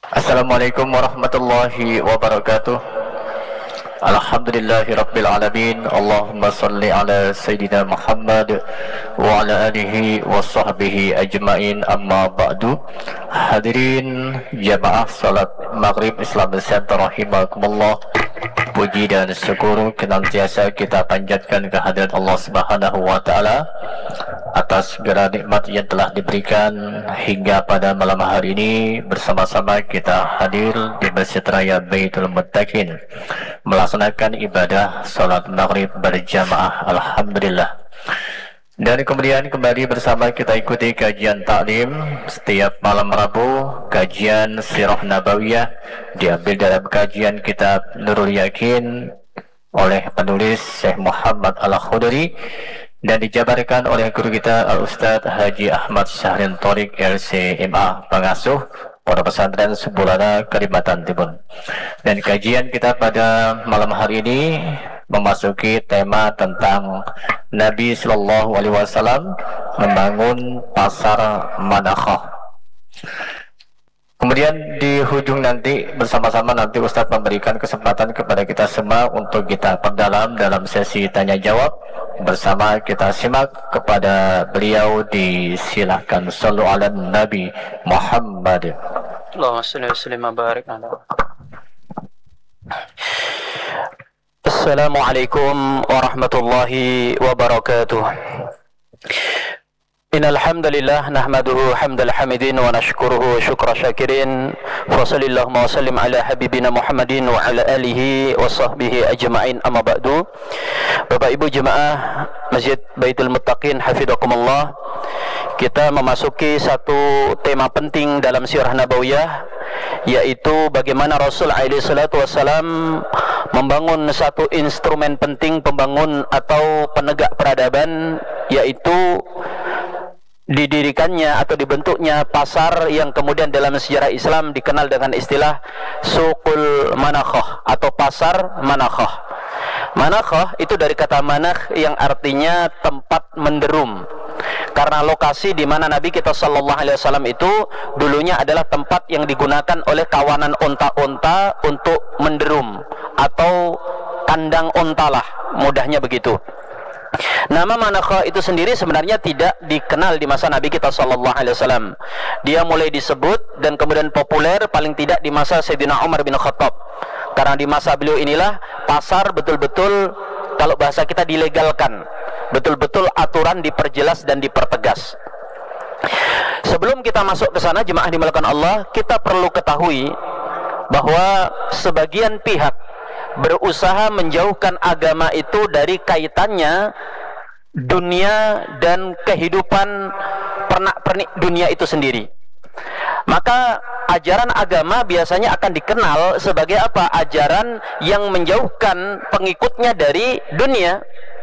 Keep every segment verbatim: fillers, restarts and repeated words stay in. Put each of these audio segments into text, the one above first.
Assalamualaikum warahmatullahi wabarakatuh. Alhamdulillahi rabbil alamin. Allahumma salli ala Sayyidina Muhammad wa ala alihi wa sahbihi ajma'in, amma ba'du. Hadirin jamaah salat maghrib Islam Center rahimakumullah. Puji dan syukur senantiasa kita panjatkan kehadirat Allah Subhanahu wa taala atas segala nikmat yang telah diberikan hingga pada malam hari ini. Bersama-sama kita hadir di Masjid Raya Baitul Muttaqin melaksanakan ibadah salat maghrib berjamaah, alhamdulillah. Dan kemudian kembali bersama kita ikuti kajian taklim setiap malam Rabu, kajian Sirah Nabawiyah diambil dalam kajian kitab Nurul Yakin oleh penulis Syekh Muhammad Al-Khudri dan dijabarkan oleh guru kita Al-Ustadz Haji Ahmad Syahrin Thorik L C M A, pengasuh Pondok Pesantren Subulana, Kalimantan Timur. Dan kajian kita pada malam hari ini memasuki tema tentang Nabi Shallallahu Alaihi Wasallam membangun pasar Manakhah. Kemudian di ujung nanti bersama-sama nanti Ustadz memberikan kesempatan kepada kita semua untuk kita perdalam dalam sesi tanya jawab bersama. Kita simak kepada beliau, disilahkan. Sallu ala Nabi Muhammad. Allahumma shalli wa sallim wa barik ala. Assalamualaikum warahmatullahi wabarakatuh. Innal hamdalillah nahmaduhu hamdal hamidin wa nashkuruhu syukra syakirin. Wa sallallahu wa sallim ala habibina Muhammadin wa ala alihi wa sahbihi ajma'in, amma ba'du. Bapak Ibu jemaah Masjid Baitul Muttaqin hafizakumullah, kita memasuki satu tema penting dalam sirah nabawiyah, yaitu bagaimana Rasul alaihi salatu wassalam membangun satu instrumen penting pembangun atau penegak peradaban, yaitu didirikannya atau dibentuknya pasar yang kemudian dalam sejarah Islam dikenal dengan istilah Suqul Manakhah atau pasar Manakhah. Manakhah itu dari kata manakh yang artinya tempat menderum, karena lokasi di mana Nabi kita sallallahu alaihi wasallam itu dulunya adalah tempat yang digunakan oleh kawanan onta-onta untuk menderum atau kandang onta lah, mudahnya begitu. Nama Manakhah itu sendiri sebenarnya tidak dikenal di masa Nabi kita sallallahu alaihi wasallam. Dia mulai disebut dan kemudian populer paling tidak di masa Sayyidina Umar bin Khattab. Karena di masa beliau inilah pasar betul-betul, kalau bahasa kita, dilegalkan. Betul-betul aturan diperjelas dan dipertegas. Sebelum kita masuk ke sana, jemaah dimulakan Allah, kita perlu ketahui bahwa sebagian pihak berusaha menjauhkan agama itu dari kaitannya dunia dan kehidupan pernak-pernik dunia itu sendiri. Maka ajaran agama biasanya akan dikenal sebagai apa? Ajaran yang menjauhkan pengikutnya dari dunia.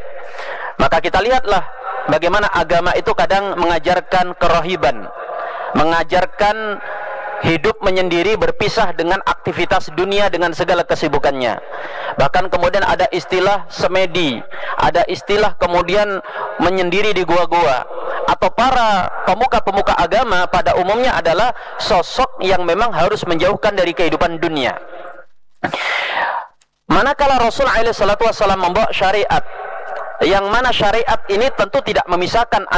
Maka kita lihatlah bagaimana agama itu kadang mengajarkan kerohiban, mengajarkan hidup menyendiri, berpisah dengan aktivitas dunia dengan segala kesibukannya. Bahkan kemudian ada istilah semedi, ada istilah kemudian menyendiri di gua-gua. Atau para pemuka-pemuka agama pada umumnya adalah sosok yang memang harus menjauhkan dari kehidupan dunia. Manakala Rasul alaihi salatu wassalam membawa syariat, yang mana syariat ini tentu tidak memisahkan